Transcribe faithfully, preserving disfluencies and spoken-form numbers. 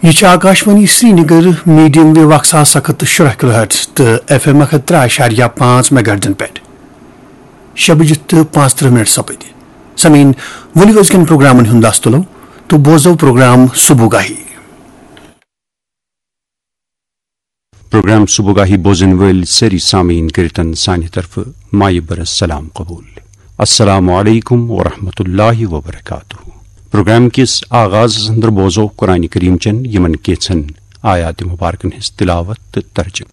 यह Akashvani Srinagar medium wave अक्सास सखत शुरह kilohertz तो F M त्रे अशारिया पांच मेगाहर्ट्जन पे शबज तो पांच त्रे मिनट सपद समीन वली अजकन प्रोग्रामन हुंद दस तुलो तो बोजो प्रोग्राम सुबुगाही प्रोग्राम सुबुगाही बोजन वल सरी सामीन करतन सानी तरफ माय बरस सलाम कबूल अस्सलामु अलैकुम व रहमतुल्लाहि व बरकातुहू। प्रोग्राम किस आगाज अंदर बोजो कुरान करीम चन यमन केचन आयात मुबारकन हिज तिलावत तो तर्जुम।